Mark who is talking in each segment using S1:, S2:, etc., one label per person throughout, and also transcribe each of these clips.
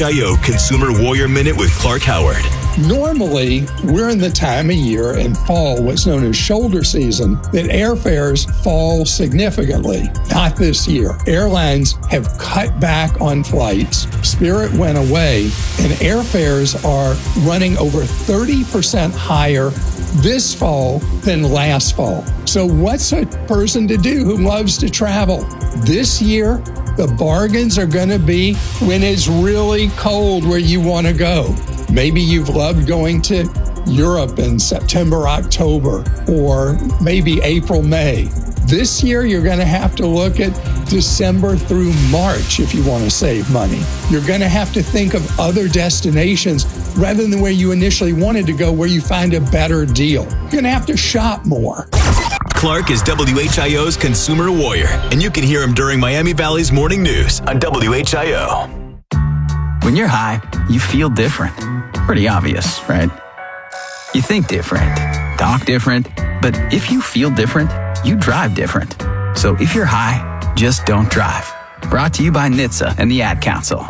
S1: WHIO Consumer Warrior Minute with Clark Howard.
S2: Normally, we're in the time of year in fall, what's known as shoulder season, that airfares fall significantly. Not this year. Airlines have cut back on flights. Spirit went away, and airfares are running over 30% higher this fall than last fall. So what's a person to do who loves to travel? This year, the bargains are going to be when it's really cold where you want to go. Maybe you've loved going to Europe in September, October, or maybe April, May. This year, you're going to have to look at December through March if you want to save money. You're going to have to think of other destinations rather than where you initially wanted to go, where you find a better deal. You're going to have to shop more.
S1: Clark is WHIO's Consumer Warrior, and you can hear him during Miami Valley's Morning News on WHIO.
S3: When you're high, you feel different. Pretty obvious, right? You think different, talk different, but if you feel different, you drive different. So if you're high, just don't drive. Brought to you by NHTSA and the Ad Council.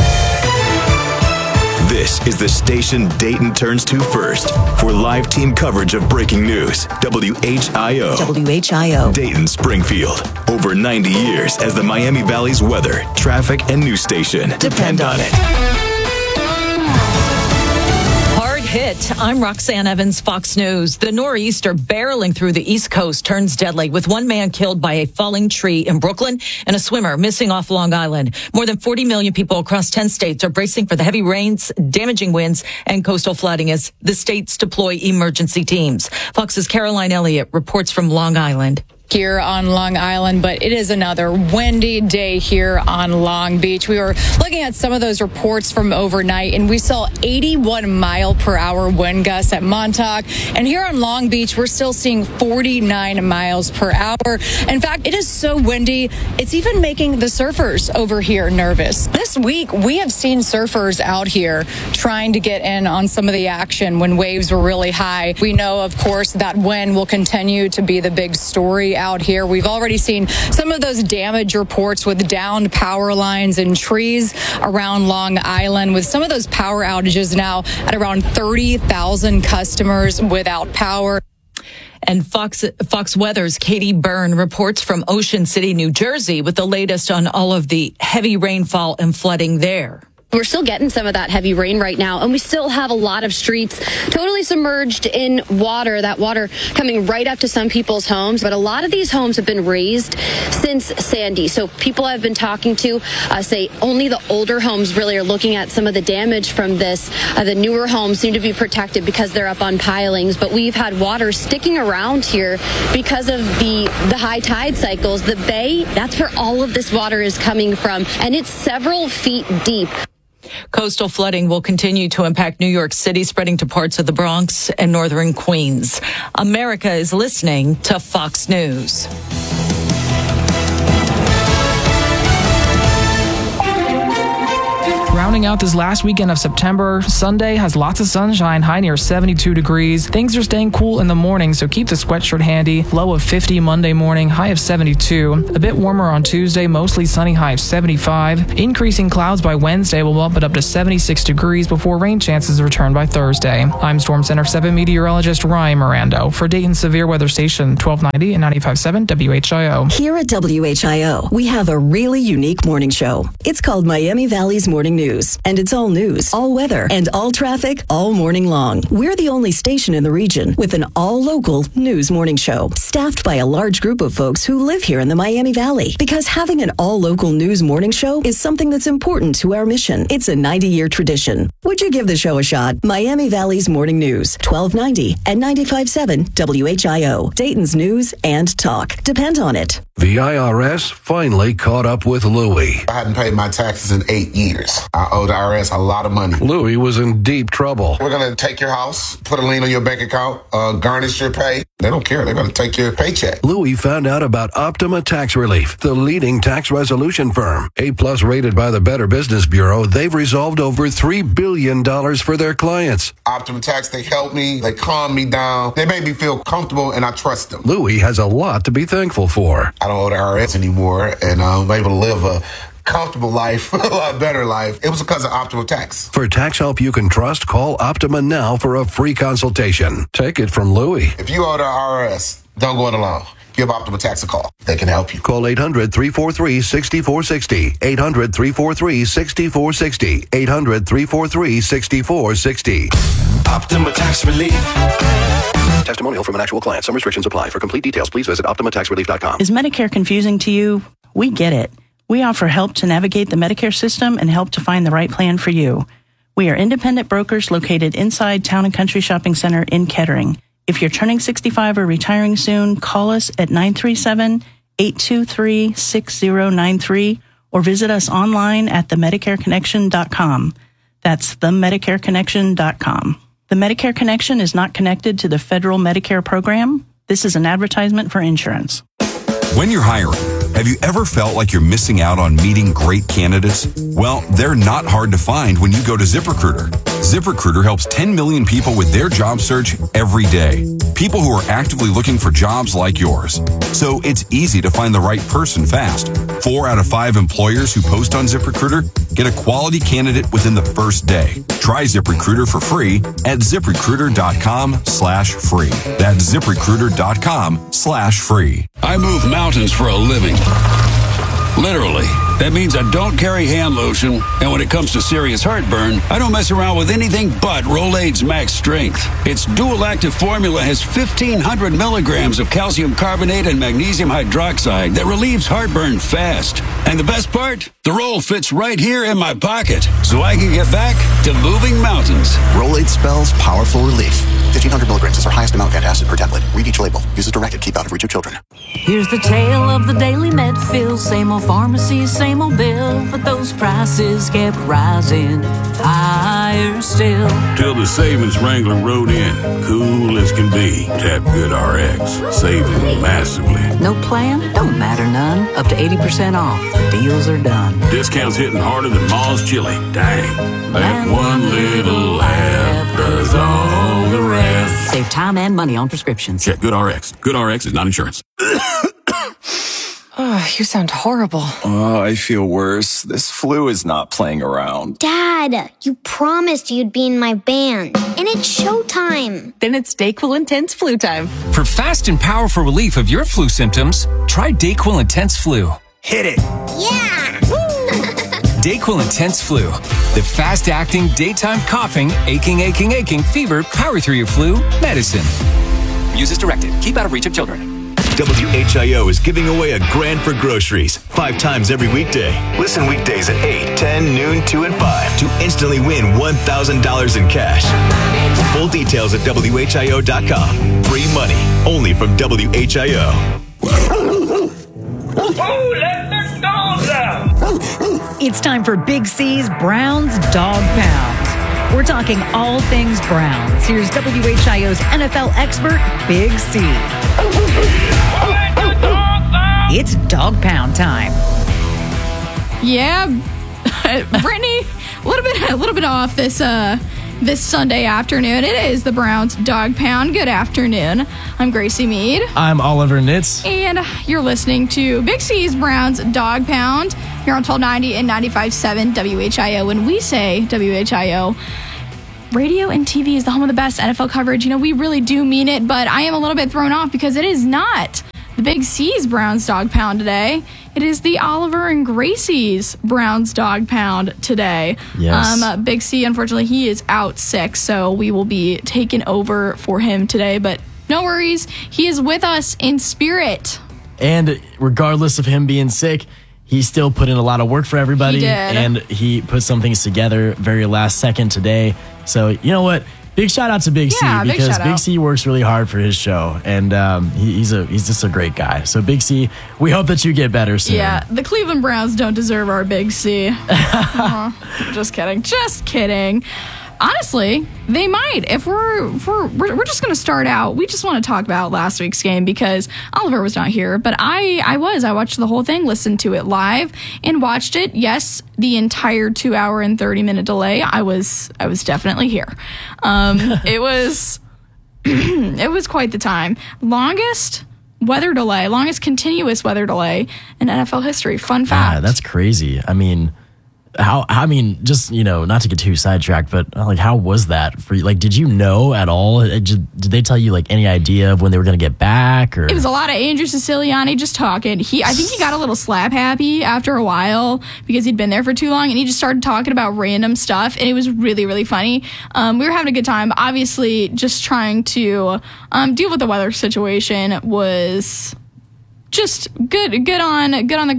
S1: This is the station Dayton turns to first for live team coverage of breaking news. WHIO.
S4: WHIO.
S1: Dayton, Springfield. Over 90 years as the Miami Valley's weather, traffic, and news station. Depend on it.
S5: Hit. I'm Roxanne Evans, Fox News. The nor'easter barreling through the East Coast turns deadly, with one man killed by a falling tree in Brooklyn and a swimmer missing off Long Island. More than 40 million people across 10 states are bracing for the heavy rains, damaging winds, and coastal flooding as the states deploy emergency teams. Fox's Caroline Elliott reports from Long Island.
S6: Here on Long Island, but it is another windy day here on Long Beach. We were looking at some of those reports from overnight, and we saw 81 mile per hour wind gusts at Montauk. And here on Long Beach, we're still seeing 49 miles per hour. In fact, it is so windy, it's even making the surfers over here nervous. This week, we have seen surfers out here trying to get in on some of the action when waves were really high. We know, of course, that wind will continue to be the big story out here. We've already seen some of those damage reports with downed power lines and trees around Long Island, with some of those power outages now at around 30,000 customers without power.
S5: And Fox Weather's Katie Byrne reports from Ocean City, New Jersey, with the latest on all of the heavy rainfall and flooding there.
S7: We're still getting some of that heavy rain right now, and we still have a lot of streets totally submerged in water, that water coming right up to some people's homes. But a lot of these homes have been raised since Sandy. So people I've been talking to say only the older homes really are looking at some of the damage from this. The newer homes seem to be protected because they're up on pilings. But we've had water sticking around here because of the high tide cycles. The bay, that's where all of this water is coming from, and it's several feet deep.
S5: Coastal flooding will continue to impact New York City, spreading to parts of the Bronx and northern Queens. America is listening to Fox News.
S8: Rounding out this last weekend of September, Sunday has lots of sunshine, high near 72 degrees. Things are staying cool in the morning, so keep the sweatshirt handy. Low of 50 Monday morning, high of 72. A bit warmer on Tuesday, mostly sunny, high of 75. Increasing clouds by Wednesday will bump it up to 76 degrees before rain chances return by Thursday. I'm Storm Center 7 meteorologist Ryan Mirando for Dayton Severe Weather Station 1290 and 95.7 WHIO.
S4: Here at WHIO, we have a really unique morning show. It's called Miami Valley's Morning News. And it's all news, all weather, and all traffic all morning long. We're the only station in the region with an all-local news morning show, staffed by a large group of folks who live here in the Miami Valley. Because having an all-local news morning show is something that's important to our mission. It's a 90-year tradition. Would you give the show a shot? Miami Valley's Morning News, 1290 and 95.7 WHIO. Dayton's news and talk. Depend on it.
S9: The IRS finally caught up with Louie.
S10: I hadn't paid my taxes in 8 years. I owe the IRS a lot of money.
S9: Louie was in deep trouble.
S10: We're going to take your house, put a lien on your bank account, garnish your pay. They don't care. They're going to take your paycheck.
S9: Louie found out about Optima Tax Relief, the leading tax resolution firm. A+ rated by the Better Business Bureau, they've resolved over $3 billion for their clients.
S10: Optima Tax, they help me. They calm me down. They make me feel comfortable, and I trust them.
S9: Louie has a lot to be thankful for.
S10: I don't owe the IRS anymore, and I'm able to live a comfortable life, a lot better life. It was because of Optima Tax.
S9: For tax help you can trust, call Optima now for a free consultation. Take it from Louie.
S10: If you owe the IRS, don't go it alone. Give Optima Tax a call. They can help you.
S9: Call 800-343-6460. 800-343-6460. 800-343-6460.
S1: Optima Tax Relief.
S9: Testimonial from an actual client. Some restrictions apply. For complete details, please visit OptimaTaxRelief.com.
S11: Is Medicare confusing to you? We get it. We offer help to navigate the Medicare system and help to find the right plan for you. We are independent brokers located inside Town and Country Shopping Center in Kettering. If you're turning 65 or retiring soon, call us at 937-823-6093 or visit us online at themedicareconnection.com. That's themedicareconnection.com. The Medicare Connection is not connected to the federal Medicare program. This is an advertisement for insurance.
S12: When you're hiring, have you ever felt like you're missing out on meeting great candidates? Well, they're not hard to find when you go to ZipRecruiter. ZipRecruiter helps 10 million people with their job search every day. People who are actively looking for jobs like yours. So it's easy to find the right person fast. 4 out of 5 employers who post on ZipRecruiter get a quality candidate within the first day. Try ZipRecruiter for free at ZipRecruiter.com/free. That's ZipRecruiter.com/free.
S13: I move mountains for a living. Literally. That means I don't carry hand lotion, and when it comes to serious heartburn, I don't mess around with anything but Rolaids Max Strength. Its dual-active formula has 1,500 milligrams of calcium carbonate and magnesium hydroxide that relieves heartburn fast. And the best part? The roll fits right here in my pocket, so I can get back to moving mountains.
S14: Rolaids spells powerful relief. 1,500 milligrams is our highest amount of antacid per tablet. Read each label. Use as directed. Keep out of reach of children.
S15: Here's the tale of the daily med fill. Same old pharmacy, same old bill, but those prices kept rising higher still.
S13: Till the savings wrangler rode in, cool as can be. Tap Good RX, saving massively.
S15: No plan? Don't matter none. Up to 80% off. Deals are done.
S13: Discounts hitting harder than Ma's chili. Dang. That one little app does all the rest.
S15: Save time and money on prescriptions.
S13: Check Good RX. Good RX is not insurance.
S16: Oh, you sound horrible.
S17: Oh, I feel worse. This flu is not playing around.
S18: Dad, you promised you'd be in my band, and it's showtime.
S16: Then it's DayQuil Intense Flu time.
S19: For fast and powerful relief of your flu symptoms, try DayQuil Intense Flu.
S17: Hit it.
S18: Yeah.
S19: DayQuil Intense Flu. The fast-acting, daytime coughing, aching, fever, power through your flu medicine.
S3: Use as directed. Keep out of reach of children.
S1: WHIO is giving away $1,000 for groceries 5 times every weekday. Listen weekdays at 8, 10, noon, 2, and 5 to instantly win $1,000 in cash. Full details at WHIO.com. Free money only from WHIO.
S5: It's time for Big C's Browns Dog Pound. We're talking all things Browns. Here's WHIO's NFL expert, Big C. It's Dog Pound time.
S20: Yeah, Brittany, a little bit off this Sunday afternoon. It is the Browns Dog Pound. Good afternoon. I'm Gracie Mead.
S21: I'm Oliver Nitz.
S20: And you're listening to Big C's Browns Dog Pound here on 1290 and 95.7 WHIO. When we say WHIO, radio and TV is the home of the best NFL coverage. You know, we really do mean it, but I am a little bit thrown off because it is not the Big C's Browns Dog Pound today. It is the Oliver and Gracie's Browns Dog Pound today.
S21: Yes.
S20: Big C, unfortunately, he is out sick, so we will be taking over for him today, but no worries. He is with us in spirit.
S21: And regardless of him being sick, he still put in a lot of work for everybody.
S20: He did.
S21: And he put some things together very last second today. So, you know what? Big shout out to Big C because Big C works really hard for his show. And he's just a great guy. So, Big C, we hope that you get better soon.
S20: Yeah, the Cleveland Browns don't deserve our Big C. Just kidding. Just kidding. Honestly, they might. If we're just going to start out, we just want to talk about last week's game because Oliver was not here, but I watched the whole thing, listened to it live, and watched it. Yes, the entire 2 hour and 30-minute delay. I was definitely here. It was it was quite the time. Longest weather delay, longest continuous weather delay in NFL history. Fun fact.
S21: Yeah, that's crazy. I mean, just, not to get too sidetracked, but like, how was that for you? Like, did you know at all? Did they tell you like any idea of when they were going to get back? Or
S20: it was a lot of Andrew Siciliani just talking. I think he got a little slap happy after a while because he'd been there for too long, and he just started talking about random stuff, and it was really, really funny. We were having a good time. Obviously, just trying to deal with the weather situation was just good on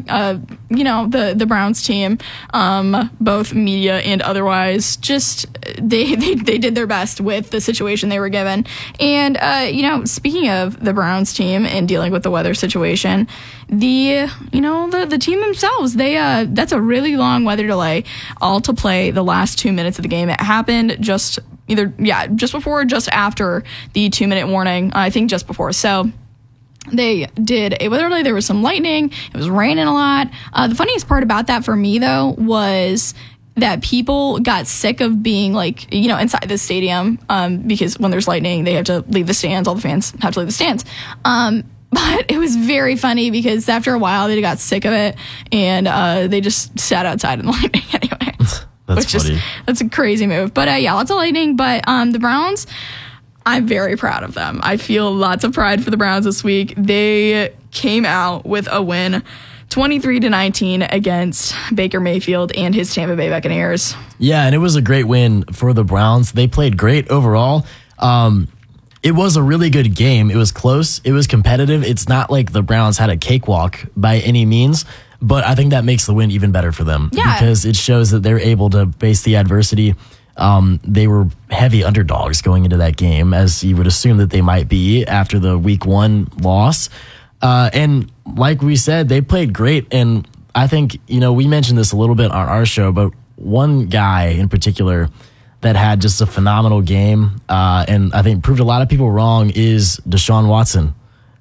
S20: the Browns team, both media and otherwise. Just they did their best with the situation they were given. And speaking of the Browns team and dealing with the weather situation, the team themselves, that's a really long weather delay, all to play the last 2 minutes of the game. It happened just before or just after the 2-minute warning. I think just before. So they did a weather delay. There was some lightning. It was raining a lot. The funniest part about that for me, though, was that people got sick of being inside the stadium because when there's lightning, they have to leave the stands. All the fans have to leave the stands. But it was very funny because after a while, they got sick of it and they just sat outside in the lightning anyway.
S21: That's funny.
S20: That's a crazy move. But lots of lightning. But the Browns, I'm very proud of them. I feel lots of pride for the Browns this week. They came out with a win, 23-19 against Baker Mayfield and his Tampa Bay Buccaneers.
S21: Yeah, and it was a great win for the Browns. They played great overall. It was a really good game. It was close. It was competitive. It's not like the Browns had a cakewalk by any means, but I think that makes the win even better for them because it shows that they're able to face the adversity. They were heavy underdogs going into that game, as you would assume that they might be after the week 1 loss. And like we said, they played great. And I think, we mentioned this a little bit on our show, but one guy in particular that had just a phenomenal game, and I think proved a lot of people wrong, is Deshaun Watson.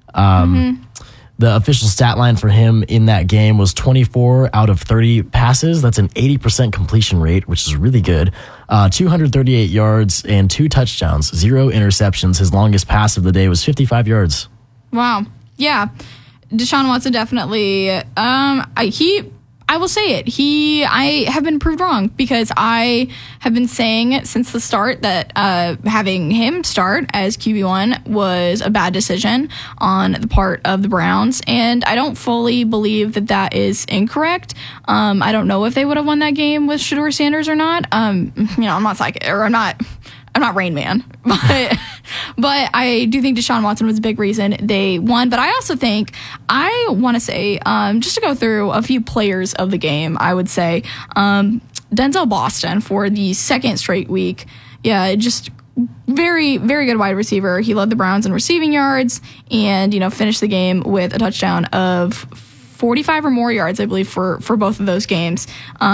S21: The official stat line for him in that game was 24 out of 30 passes. That's an 80% completion rate, which is really good. 238 yards and 2 touchdowns, 0 interceptions. His longest pass of the day was 55 yards.
S20: Wow. Yeah. Deshaun Watson definitely, I will say it. I have been proved wrong because I have been saying since the start that having him start as QB1 was a bad decision on the part of the Browns, and I don't fully believe that that is incorrect. I don't know if they would have won that game with Shedeur Sanders or not. I'm not psychic, or I'm not Rain Man, but I do think Deshaun Watson was a big reason they won. But I also think, I want to say, just to go through a few players of the game, I would say Denzel Boston for the second straight week. Yeah, just very, very good wide receiver. He led the Browns in receiving yards and, finished the game with a touchdown of 45 or more yards, I believe, for both of those games.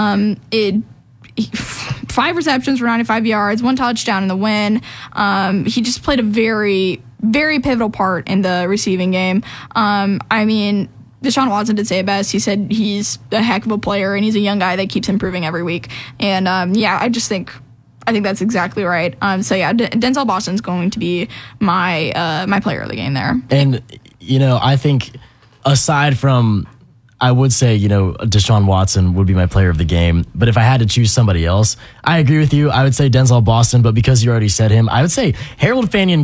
S20: 5 receptions for 95 yards, 1 touchdown in the win. He just played a very, very pivotal part in the receiving game. Deshaun Watson did say it best. He said he's a heck of a player and he's a young guy that keeps improving every week. And I think that's exactly right. Denzel Boston's going to be my player of the game there.
S21: And I think aside from, I would say, Deshaun Watson would be my player of the game. But if I had to choose somebody else, I agree with you. I would say Denzel Boston, but because you already said him, I would say Harold Fannin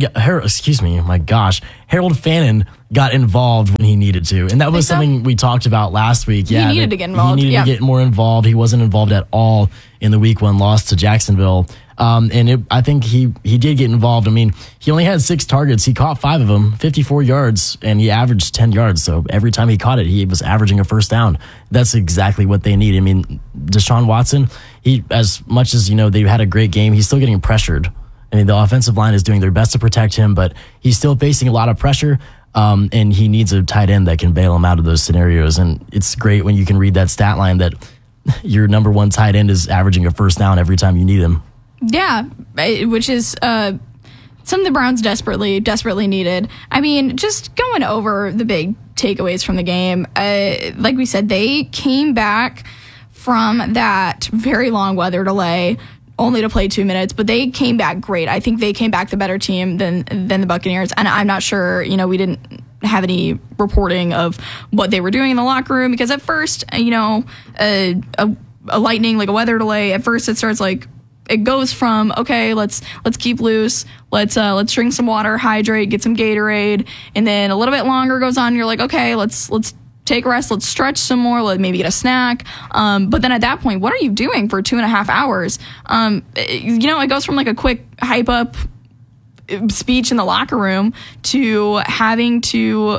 S21: got involved when he needed to. And that was something we talked about last week.
S20: Yeah, he needed to get involved.
S21: He needed to get more involved. He wasn't involved at all in the week 1 loss to Jacksonville. I think he did get involved. He only had 6 targets. He caught 5 of them, 54 yards, and he averaged 10 yards. So every time he caught it, he was averaging a first down. That's exactly what they need. Deshaun Watson, as much as, they had a great game, he's still getting pressured. The offensive line is doing their best to protect him, but he's still facing a lot of pressure. And he needs a tight end that can bail him out of those scenarios. And it's great when you can read that stat line that your number 1 tight end is averaging a first down every time you need him.
S20: Yeah, which is something the Browns desperately needed. Just going over the big takeaways from the game, like we said, they came back from that very long weather delay only to play 2 minutes, but they came back great. I think they came back the better team than the Buccaneers, and I'm not sure, we didn't have any reporting of what they were doing in the locker room, because at first, a lightning, like a weather delay, at first it starts like, it goes from, okay, let's keep loose, let's drink some water, hydrate, get some Gatorade, and then a little bit longer goes on, you're like, okay, let's take a rest, let's stretch some more, maybe get a snack. But then at that point, what are you doing for 2.5 hours? It goes from like a quick hype up speech in the locker room to having to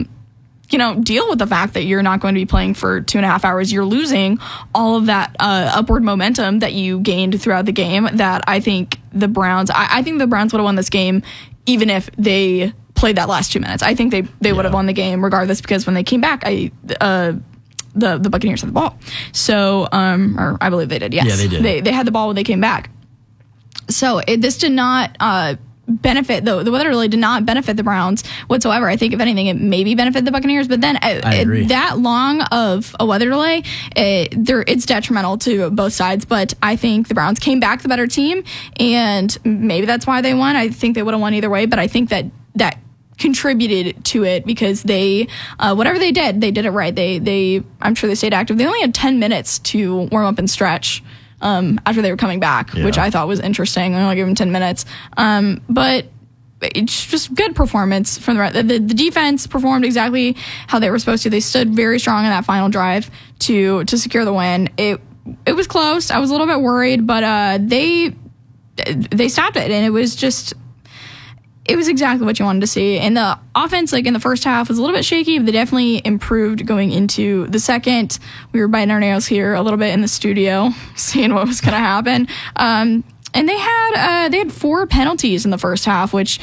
S20: deal with the fact that you're not going to be playing for 2.5 hours. You're losing all of that upward momentum that you gained throughout the game. That I think the Browns would have won this game even if they played that last 2 minutes. I think they would have won the game regardless, because when they came back, the Buccaneers had the ball. So, or I believe they did. Yes,
S21: yeah, they did.
S20: They had the ball when they came back. So this did not benefit the weather delay did not benefit the Browns whatsoever. I think if anything, it maybe benefited the Buccaneers, but then that long of a weather delay, it's detrimental to both sides. But I think the Browns came back the better team, and maybe that's why they won. I think they would have won either way, but I think that contributed to it, because they whatever they did it right. I'm sure they stayed active. They only had 10 minutes to warm up and stretch after they were coming back, which I thought was interesting. I only gave them 10 minutes. But it's just good performance from the defense performed exactly how they were supposed to. They stood very strong in that final drive to secure the win. It was close. I was a little bit worried, but they stopped it, and it was exactly what you wanted to see. And the offense, in the first half, was a little bit shaky, but they definitely improved going into the second. We were biting our nails here a little bit in the studio, seeing what was going to happen. And they had 4 penalties in the first half, which,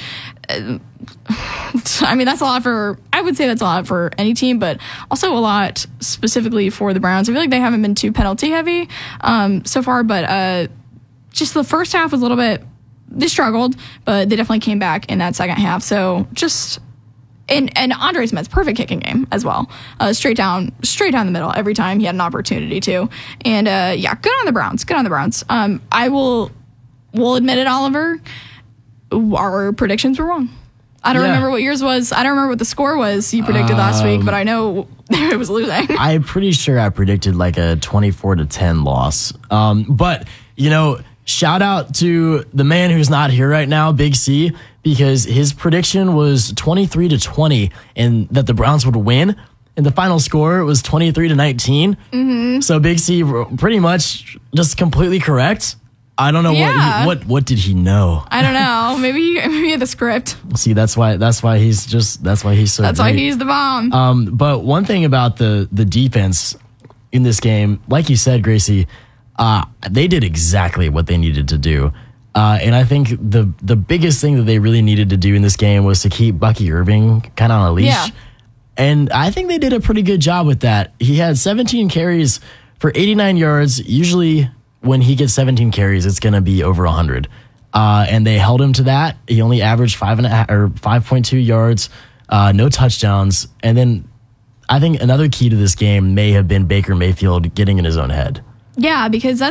S20: that's a lot I would say that's a lot for any team, but also a lot specifically for the Browns. I feel like they haven't been too penalty heavy so far, but just the first half was a little bit, they struggled, but they definitely came back in that second half. So and Andre Smith's perfect kicking game as well. Straight down the middle every time he had an opportunity to. And good on the Browns. I will admit it, Oliver. Our predictions were wrong. I don't remember what yours was. I don't remember what the score was you predicted last week, but I know it was losing.
S21: I'm pretty sure I predicted like a 24-10 loss. But shout out to the man who's not here right now, Big C, because his prediction was 23-20 and that the Browns would win. And the final score was 23-19. Mm-hmm. So Big C pretty much just completely correct. I don't know what did he know?
S20: I don't know. Maybe he had the script.
S21: See, that's why he's so
S20: That's
S21: great.
S20: why he's the bomb.
S21: But one thing about the defense in this game, like you said, Gracie, they did exactly what they needed to do. And I think the biggest thing that they really needed to do in this game was to keep Bucky Irving kind of on a leash. Yeah. And I think they did a pretty good job with that. He had 17 carries for 89 yards. Usually when he gets 17 carries, it's going to be over 100. And they held him to that. He only averaged 5.2 yards, no touchdowns. And then I think another key to this game may have been Baker Mayfield getting in his own head.
S20: Yeah, because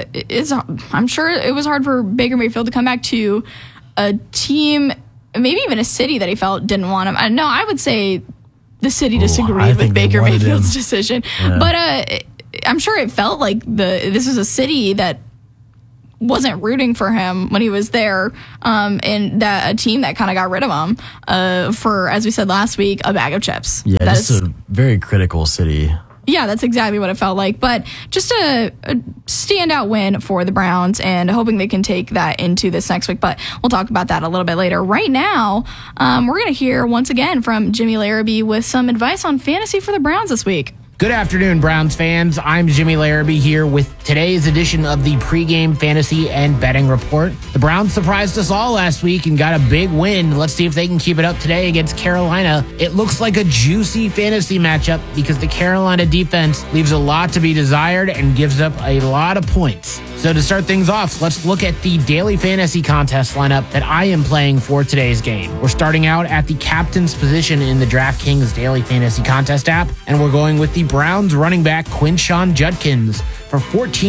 S20: I'm sure it was hard for Baker Mayfield to come back to a team, maybe even a city that he felt didn't want him. No, I would say the city disagreed with Baker Mayfield's decision. Yeah. But I'm sure it felt like this was a city that wasn't rooting for him when he was there, and that a team that kind of got rid of him for, as we said last week, a bag of chips.
S21: Yeah, that's a very critical city.
S20: Yeah, that's exactly what it felt like. But just a standout win for the Browns, and hoping they can take that into this next week. But we'll talk about that a little bit later. Right now, we're going to hear once again from Jimmy Larrabee with some advice on fantasy for the Browns this week.
S2: Good afternoon, Browns fans. I'm Jimmy Larrabee here with today's edition of the pregame fantasy and betting report. The Browns surprised us all last week and got a big win. Let's see if they can keep it up today against Carolina. It looks like a juicy fantasy matchup because the Carolina defense leaves a lot to be desired and gives up a lot of points. So to start things off, let's look at the daily fantasy contest lineup that I am playing for today's game. We're starting out at the captain's position in the DraftKings daily fantasy contest app, and we're going with the Browns running back Quinshon Judkins. for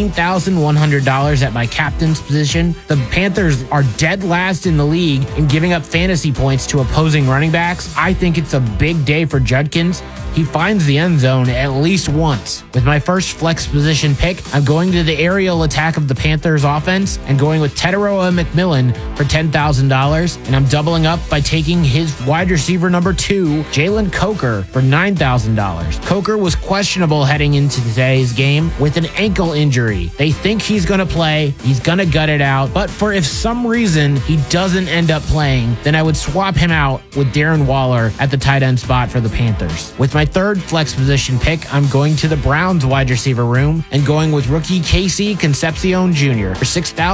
S2: $14,100 at my captain's position. The Panthers are dead last in the league in giving up fantasy points to opposing running backs. I think it's a big day for Judkins. He finds the end zone at least once. With my first flex position pick, I'm going to the aerial attack of the Panthers offense and going with Teteroa McMillan for $10,000. And I'm doubling up by taking his wide receiver number 2, Jalen Coker, for $9,000. Coker was questionable heading into today's game with an ankle injury. They think he's going to play. He's going to gut it out. But for if some reason he doesn't end up playing, then I would swap him out with Darren Waller at the tight end spot for the Panthers. With my third flex position pick, I'm going to the Browns wide receiver room and going with rookie Casey Concepcion Jr. for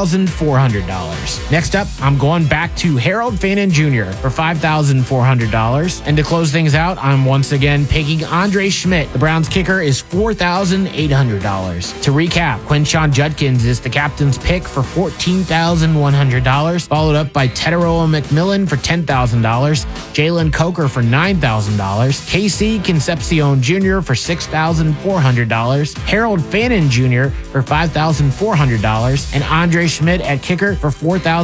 S2: $6,400. Next up, I'm going back to Harold Fannin Jr. for $5,400. And to close things out, I'm once again picking Andre Schmidt. The Browns kicker is $4,800. To recap, Quinshon Judkins is the captain's pick for $14,100, followed up by Teteroa McMillan for $10,000, Jalen Coker for $9,000, Casey Concepcion Jr. for $6,400, Harold Fannin Jr. for $5,400, and Andre Schmidt at kicker for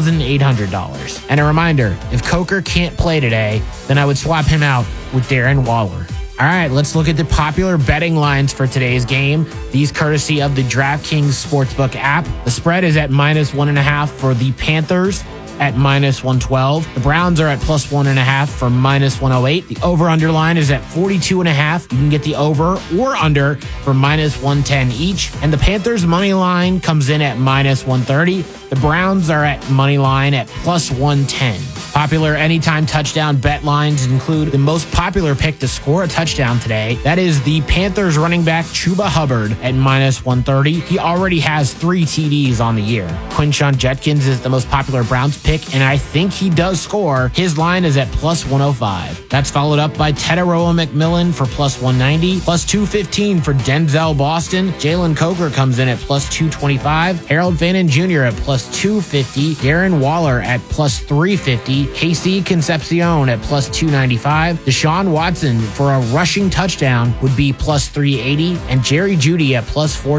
S2: $4,800. And a reminder, if Coker can't play today, then I would swap him out with Darren Waller. All right, let's look at the popular betting lines for today's game. These courtesy of the DraftKings Sportsbook app. The spread is at -1.5 for the Panthers at -112. The Browns are at +1.5 for -108. The over-under line is at 42.5. You can get the over or under for -110 each. And the Panthers money line comes in at -130. The Browns are at money line at +110. Popular anytime touchdown bet lines include the most popular pick to score a touchdown today. That is the Panthers running back Chuba Hubbard at -130. He already has 3 TDs on the year. Quinshon Judkins is the most popular Browns pick, and I think he does score. His line is at +105. That's followed up by Teteroa McMillan for +190, +215 for Denzel Boston. Jalen Coker comes in at +225. Harold Fannin Jr. at +250. Darren Waller at +350. Casey Concepcion at +295. Deshaun Watson for a rushing touchdown would be +380. And Jerry Jeudy at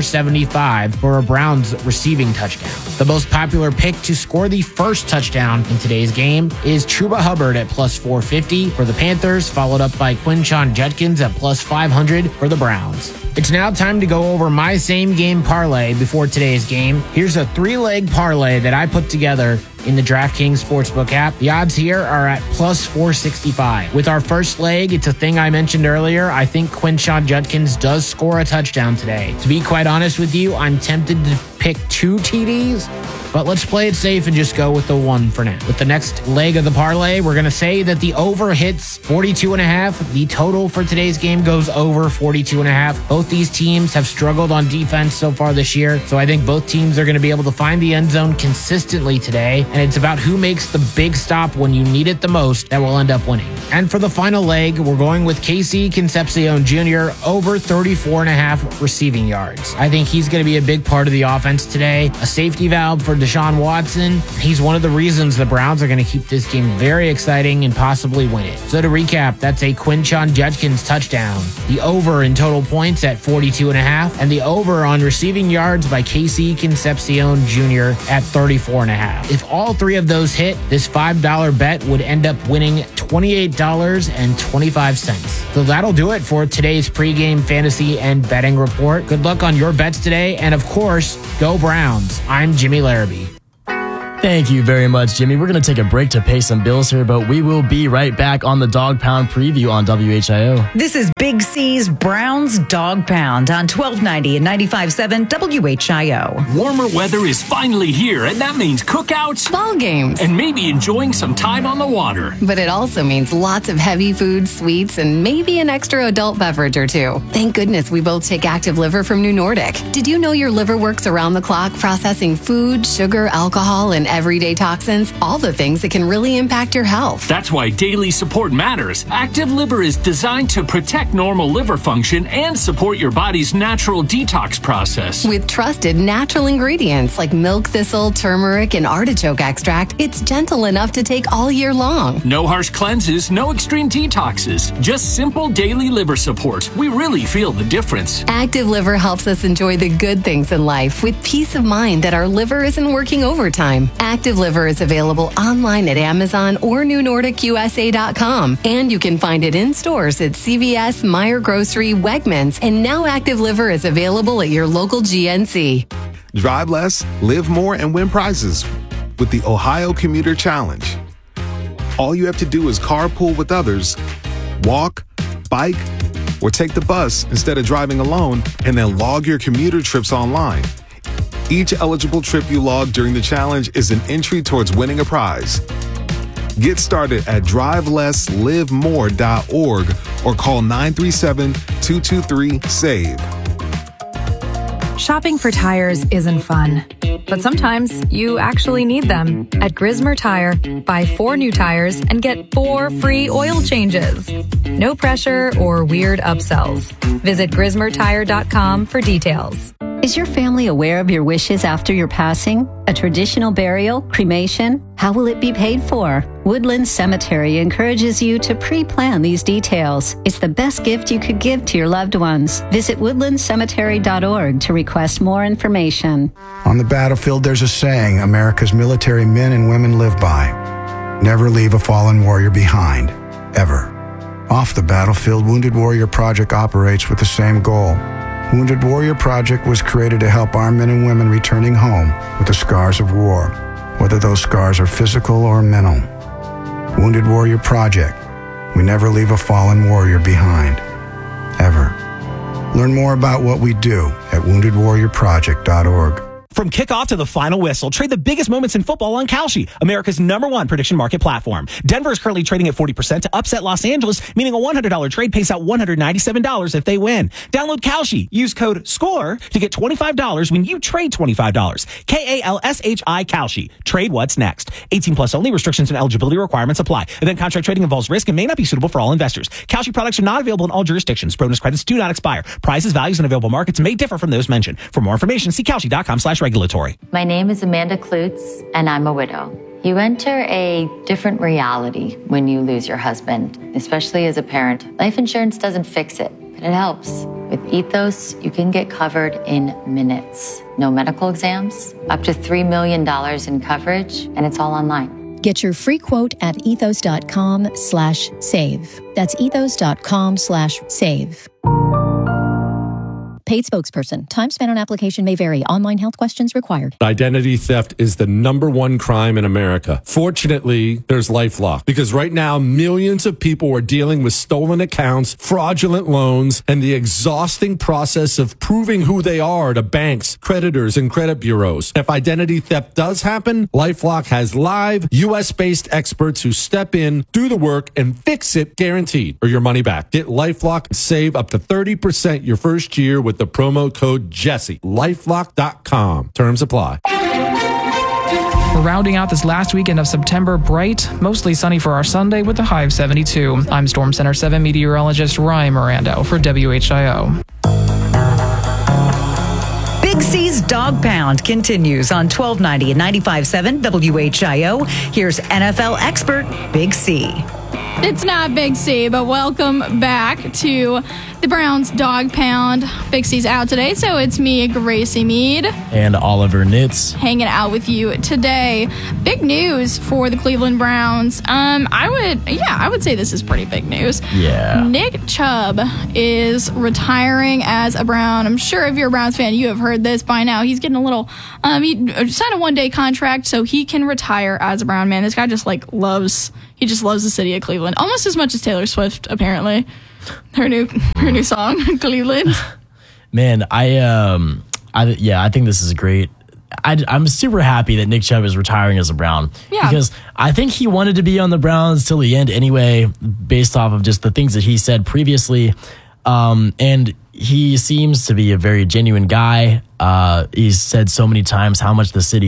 S2: +475 for a Browns receiving touchdown. The most popular pick to score the first touchdown in today's game is Chuba Hubbard at +450 for the Panthers, followed up by Quinshon Judkins at +500 for the Browns. It's now time to go over my same game parlay before today's game. Here's a 3-leg parlay that I put together in the DraftKings Sportsbook app. The odds here are at +465. With our first leg, it's a thing I mentioned earlier. I think Quinshon Judkins does score a touchdown today. To be quite honest with you, I'm tempted to pick 2 TDs, but let's play it safe and just go with the 1 for now. With the next leg of the parlay, we're going to say that the over hits 42.5. The total for today's game goes over 42.5. Both these teams have struggled on defense so far this year, so I think both teams are going to be able to find the end zone consistently today, and it's about who makes the big stop when you need it the most that will end up winning. And for the final leg, we're going with Casey Concepcion Jr. over 34.5 receiving yards. I think he's going to be a big part of the offense today. A safety valve for Deshaun Watson. He's one of the reasons the Browns are going to keep this game very exciting and possibly win it. So to recap, that's a Quinshon Judkins touchdown. The over in total points at 42.5, and the over on receiving yards by Casey Concepcion Jr. at 34.5. If all 3 of those hit, this $5 bet would end up winning $28.25. So that'll do it for today's pregame fantasy and betting report. Good luck on your bets today, and of course, go Browns. I'm Jimmy Larrabee.
S21: Thank you very much, Jimmy. We're going to take a break to pay some bills here, but we will be right back on the Dog Pound preview on WHIO.
S6: This is Big C's Browns Dog Pound on 1290 and 95.7 WHIO.
S22: Warmer weather is finally here, and that means cookouts,
S16: ball games,
S22: and maybe enjoying some time on the water.
S16: But it also means lots of heavy food, sweets, and maybe an extra adult beverage or 2. Thank goodness we both take Active Liver from New Nordic. Did you know your liver works around the clock processing food, sugar, alcohol, and everyday toxins, all the things that can really impact your health.
S22: That's why daily support matters. Active Liver is designed to protect normal liver function and support your body's natural detox process.
S16: With trusted natural ingredients like milk thistle, turmeric, and artichoke extract, it's gentle enough to take all year long.
S22: No harsh cleanses, no extreme detoxes, just simple daily liver support. We really feel the difference.
S16: Active Liver helps us enjoy the good things in life with peace of mind that our liver isn't working overtime. Active Liver is available online at Amazon or NewNordicUSA.com, and you can find it in stores at CVS, Meijer Grocery, Wegmans, and now Active Liver is available at your local GNC.
S7: Drive less, live more, and win prizes with the Ohio Commuter Challenge. All you have to do is carpool with others, walk, bike, or take the bus instead of driving alone, and then log your commuter trips online. Each eligible trip you log during the challenge is an entry towards winning a prize. Get started at drivelesslivemore.org or call 937-223-SAVE.
S8: Shopping for tires isn't fun, but sometimes you actually need them. At Grismer Tire, buy 4 new tires and get 4 free oil changes. No pressure or weird upsells. Visit GrismerTire.com for details.
S23: Is your family aware of your wishes after your passing? A traditional burial, cremation? How will it be paid for? Woodland Cemetery encourages you to pre-plan these details. It's the best gift you could give to your loved ones. Visit woodlandcemetery.org to request more information.
S24: On the battlefield, there's a saying America's military men and women live by. Never leave a fallen warrior behind, ever. Off the battlefield, Wounded Warrior Project operates with the same goal. Wounded Warrior Project was created to help our men and women returning home with the scars of war, whether those scars are physical or mental. Wounded Warrior Project. We never leave a fallen warrior behind, ever. Learn more about what we do at woundedwarriorproject.org.
S25: From kickoff to the final whistle, trade the biggest moments in football on Kalshi, America's #1 prediction market platform. Denver is currently trading at 40% to upset Los Angeles, meaning a $100 trade pays out $197 if they win. Download Kalshi. Use code SCORE to get $25 when you trade $25. KALSHI Kalshi. Trade what's next. 18 plus only. Restrictions and eligibility requirements apply. Event contract trading involves risk and may not be suitable for all investors. Kalshi products are not available in all jurisdictions. Bonus credits do not expire. Prices, values, and available markets may differ from those mentioned. For more information, see Kalshi.com/regulatory.
S26: My name is Amanda Klutz, and I'm a widow. You enter a different reality when you lose your husband, especially as a parent. Life insurance doesn't fix it, but it helps. With Ethos, you can get covered in minutes. No medical exams, up to $3 million in coverage, and it's all online.
S27: Get your free quote at ethos.com/save. That's ethos.com/save. Paid spokesperson. Time spent on application may vary. Online health questions required.
S28: Identity theft is the #1 crime in America. Fortunately, there's LifeLock, because right now millions of people are dealing with stolen accounts, fraudulent loans, and the exhausting process of proving who they are to banks, creditors, and credit bureaus. If identity theft does happen, LifeLock has live US-based experts who step in, do the work, and fix it guaranteed, or your money back. Get LifeLock and save up to 30% your first year with the promo code Jesse. LifeLock.com. Terms apply.
S29: We're rounding out this last weekend of September bright, mostly sunny for our Sunday with a high of 72. I'm Storm Center 7 meteorologist Ryan Mirando for WHIO.
S6: Big C's Dog Pound continues on 1290 and 95.7 WHIO. Here's NFL expert Big C.
S20: It's not Big C, but welcome back to the Browns Dog Pound. Big C's out today, so it's me, Gracie Mead.
S21: And Oliver Nitz.
S20: Hanging out with you today. Big news for the Cleveland Browns. I would say this is pretty big news.
S21: Yeah.
S20: Nick Chubb is retiring as a Brown. I'm sure if you're a Browns fan, you have heard this by now. He's getting a little, he signed a one-day contract so he can retire as a Brown. Man, this guy just loves the city of Cleveland almost as much as Taylor Swift, apparently. Her new song, Cleveland.
S21: Man, I think this is great. I'm super happy that Nick Chubb is retiring as a Brown.
S20: Yeah.
S21: Because I think he wanted to be on the Browns till the end anyway, based off of just the things that he said previously. And he seems to be a very genuine guy. He's said so many times how much the city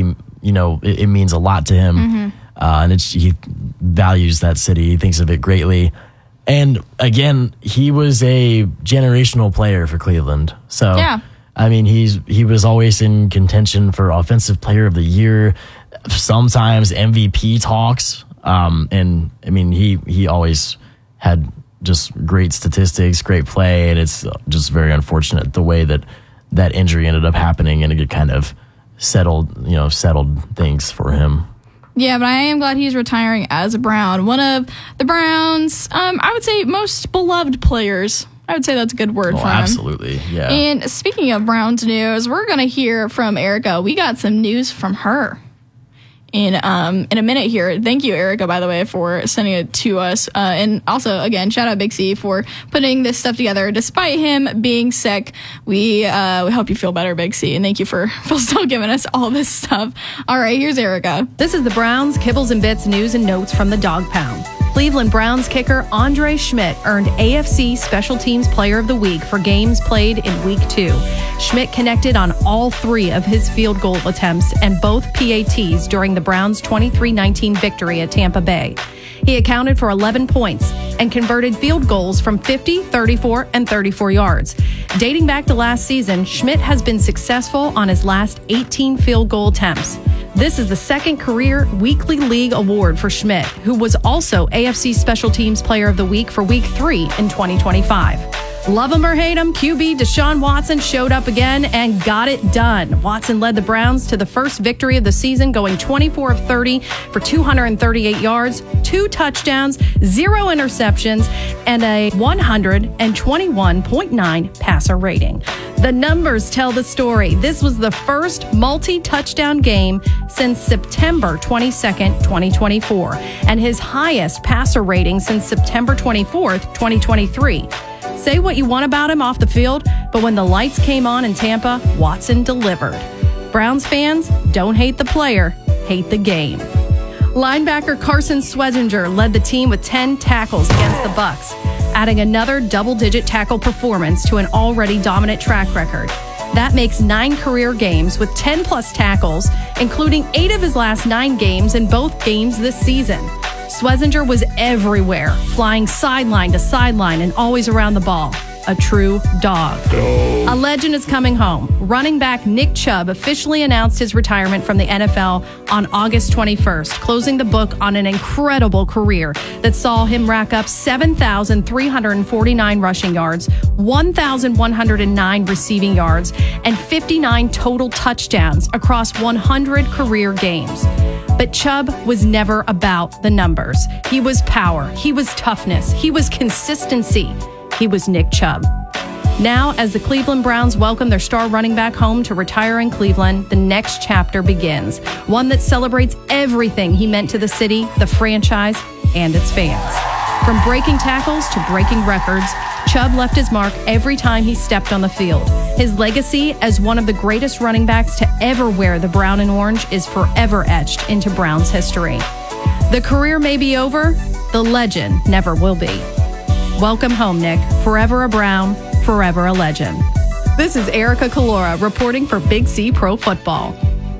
S21: it means a lot to him. And he values that city. He thinks of it greatly. And again, he was a generational player for Cleveland. So, I mean, he was always in contention for Offensive Player of the Year, sometimes MVP talks. And I mean, he always had just great statistics, great play. And it's just very unfortunate the way that injury ended up happening, and it kind of settled things for him.
S20: Yeah, but I am glad he's retiring as a Brown. One of the Browns, I would say, most beloved players. I would say that's a good word for him.
S21: Absolutely, yeah.
S20: And speaking of Browns news, we're going to hear from Erica. We got some news from her in a minute here. Thank you, Erica, by the way, for sending it to us. And also, again, shout out Big C for putting this stuff together. Despite him being sick, we hope you feel better, Big C. And thank you for still giving us all this stuff. All right, here's Erica.
S4: This is the Browns Kibbles and Bits news and notes from the Dog Pound. Cleveland Browns kicker Andre Schmidt earned AFC Special Teams Player of the Week for games played in Week 2. Schmidt connected on all 3 of his field goal attempts and both PATs during the Browns' 23-19 victory at Tampa Bay. He accounted for 11 points and converted field goals from 50, 34, and 34 yards. Dating back to last season, Schmidt has been successful on his last 18 field goal attempts. This is the second career Weekly League award for Schmidt, who was also AFC Special Teams Player of the Week for Week 3 in 2025. Love him or hate him, QB Deshaun Watson showed up again and got it done. Watson led the Browns to the first victory of the season, going 24 of 30 for 238 yards, 2 touchdowns, 0 interceptions, and a 121.9 passer rating. The numbers tell the story. This was the first multi-touchdown game since September 22nd, 2024, and his highest passer rating since September 24th, 2023. Say what you want about him off the field, but when the lights came on in Tampa, Watson delivered. Browns fans, don't hate the player, hate the game. Linebacker Carson Schwezinger led the team with 10 tackles against the Bucs, adding another double-digit tackle performance to an already dominant track record. That makes 9 career games with 10-plus tackles, including 8 of his last 9 games in both games this season. Schwezinger was everywhere, flying sideline to sideline and always around the ball. A true dog. A legend is coming home. Running back Nick Chubb officially announced his retirement from the NFL on August 21st, closing the book on an incredible career that saw him rack up 7,349 rushing yards, 1,109 receiving yards, and 59 total touchdowns across 100 career games. But Chubb was never about the numbers. He was power. He was toughness. He was consistency. He was Nick Chubb. Now, as the Cleveland Browns welcome their star running back home to retire in Cleveland, the next chapter begins. One that celebrates everything he meant to the city, the franchise, and its fans. From breaking tackles to breaking records, Chubb left his mark every time he stepped on the field. His legacy as one of the greatest running backs to ever wear the brown and orange is forever etched into Browns history. The career may be over, the legend never will be. Welcome home, Nick. Forever a Brown, forever a legend. This is Erica Calora reporting for Big C Pro Football.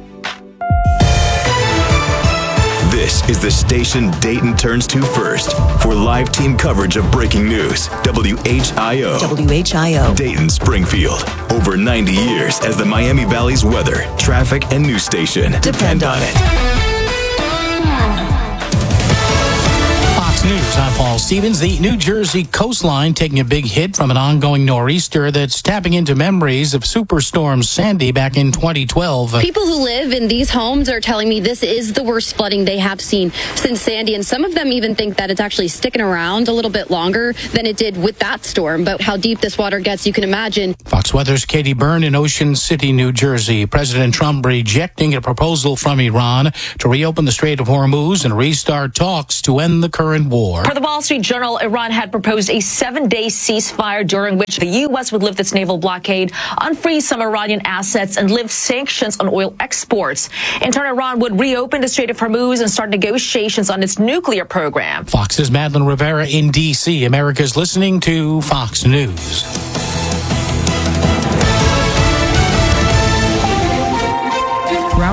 S1: This is the station Dayton turns to first for live team coverage of breaking news. WHIO.
S9: WHIO.
S1: Dayton, Springfield. Over 90 years as the Miami Valley's weather, traffic, and news station. Depend on it.
S10: News. I'm Paul Stevens. The New Jersey coastline taking a big hit from an ongoing nor'easter that's tapping into memories of Superstorm Sandy back in 2012.
S11: People who live in these homes are telling me this is the worst flooding they have seen since Sandy, and some of them even think that it's actually sticking around a little bit longer than it did with that storm. But how deep this water gets, you can imagine.
S10: Fox Weather's Katie Byrne in Ocean City, New Jersey. President Trump rejecting a proposal from Iran to reopen the Strait of Hormuz and restart talks to end the current war.
S5: Per the Wall Street Journal, Iran had proposed a 7-day ceasefire during which the U.S. would lift its naval blockade, unfreeze some Iranian assets, and lift sanctions on oil exports. In turn, Iran would reopen the Strait of Hormuz and start negotiations on its nuclear program.
S10: Fox's Madeline Rivera in D.C. America's listening to Fox News.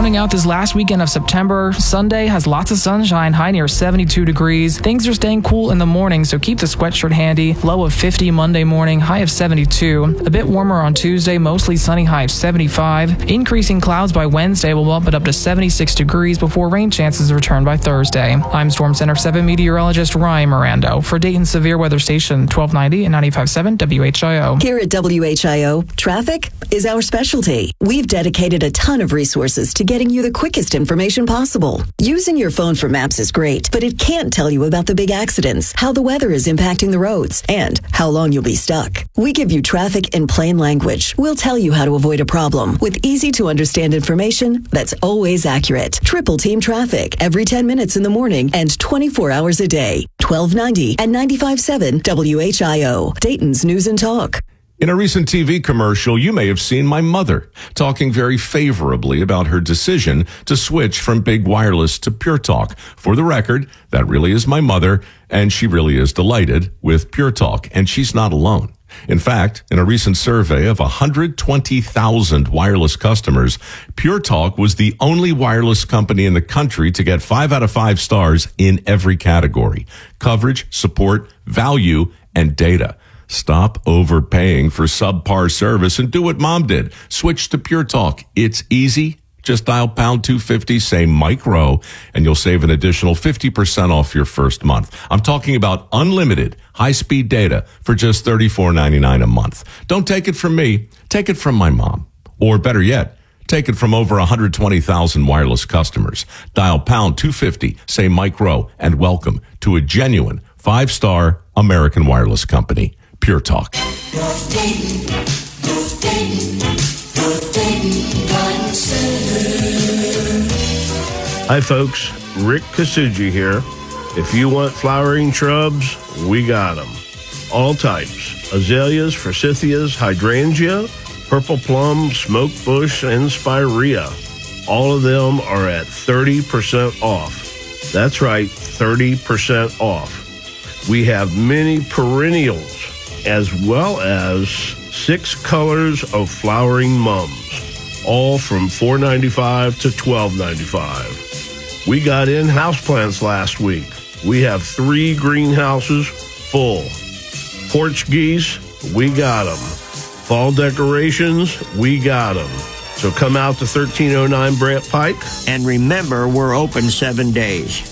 S29: Rounding out this last weekend of September, Sunday has lots of sunshine, high near 72 degrees. Things are staying cool in the morning, so keep the sweatshirt handy. Low of 50 Monday morning, high of 72. A bit warmer on Tuesday, mostly sunny, high of 75. Increasing clouds by Wednesday will bump it up to 76 degrees before rain chances return by Thursday. I'm Storm Center 7 meteorologist Ryan Mirando for Dayton Severe Weather Station 1290 and 95.7 WHIO.
S3: Here at WHIO, traffic is our specialty. We've dedicated a ton of resources to getting you the quickest information possible. Using your phone for maps is great, but it can't tell you about the big accidents, how the weather is impacting the roads, and how long you'll be stuck. We give you traffic in plain language. We'll tell you how to avoid a problem with easy-to-understand information that's always accurate. Triple Team Traffic every 10 minutes in the morning and 24 hours a day. 1290 and 95.7 WHIO, Dayton's News and Talk.
S9: In a recent TV commercial, you may have seen my mother talking very favorably about her decision to switch from Big Wireless to Pure Talk. For the record, that really is my mother, and she really is delighted with Pure Talk, and she's not alone. In fact, in a recent survey of 120,000 wireless customers, Pure Talk was the only wireless company in the country to get 5 out of 5 stars in every category: coverage, support, value, and data. Stop overpaying for subpar service and do what Mom did. Switch to Pure Talk. It's easy. Just dial pound 250, say Mike Rowe, and you'll save an additional 50% off your first month. I'm talking about unlimited high-speed data for just $34.99 a month. Don't take it from me. Take it from my mom. Or better yet, take it from over 120,000 wireless customers. Dial pound 250, say Mike Rowe, and welcome to a genuine 5-star American wireless company. Pure Talk.
S12: Hi folks, Rick Kasuji here. If you want flowering shrubs, we got them. All types: azaleas, forsythias, hydrangea, purple plum, smoke bush, and spirea. All of them are at 30% off. That's right, 30% off. We have many perennials, as well as 6 colors of flowering mums, all from $4.95 to $12.95. We got in houseplants last week. We have 3 greenhouses full. Porch geese, we got them. Fall decorations, we got them. So come out to 1309 Brant Pike.
S13: And remember, we're open 7 days.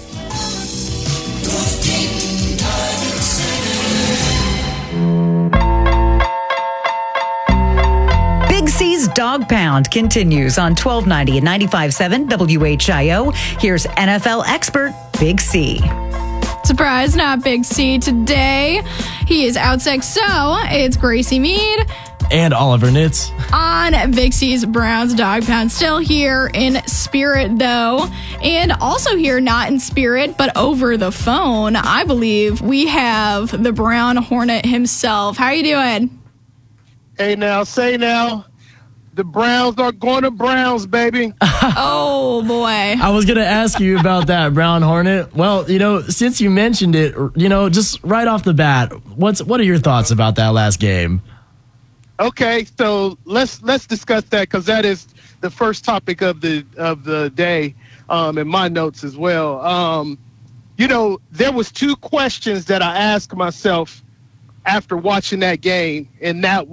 S6: C's Dog Pound continues on 1290 and 95.7 WHIO. Here's NFL expert Big C.
S20: Surprise, not Big C today. He is out sick, so it's Gracie Mead
S21: and Oliver Nitz
S20: on Big C's Browns Dog Pound. Still here in spirit, though, and also here not in spirit, but over the phone. I believe we have the Brown Hornet himself. How are you doing?
S14: Hey now, say now. The Browns are going to Browns, baby.
S20: Oh, boy.
S21: I was going to ask you about that, Brown Hornet. Well, since you mentioned it, just right off the bat, what are your thoughts about that last game?
S14: Okay, so let's discuss that, because that is the first topic of the day, in my notes as well. There was 2 questions that I asked myself after watching that game, and that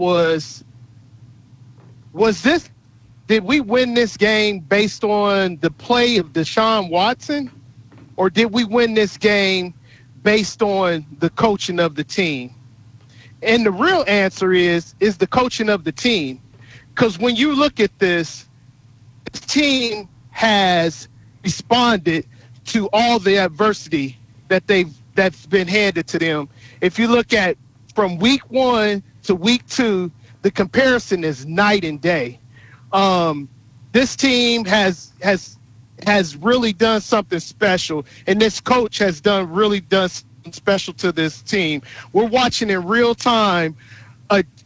S14: did we win this game based on the play of Deshaun Watson, or did we win this game based on the coaching of the team? And the real answer is the coaching of the team. Because when you look at this team has responded to all the adversity that's been handed to them. If you look at from week 1 to week 2, the comparison is night and day. This team has really done something special, and this coach has really done something special to this team. We're watching in real time